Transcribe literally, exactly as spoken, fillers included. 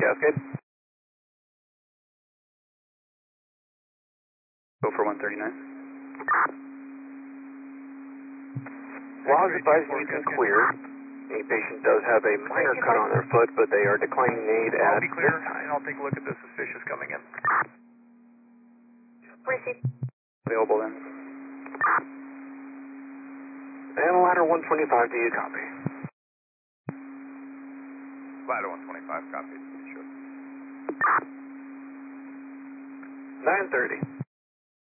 Cascade. Go for one thirty-nine. Laws advise you can clear. The patient does have a minor cut on their foot, but they are declining aid at I'll be clear, this time. and I'll take a look at the suspicious coming in. Receive. Available then. And ladder one twenty-five, do you copy? Ladder one twenty-five, copy. Sure. nine thirty.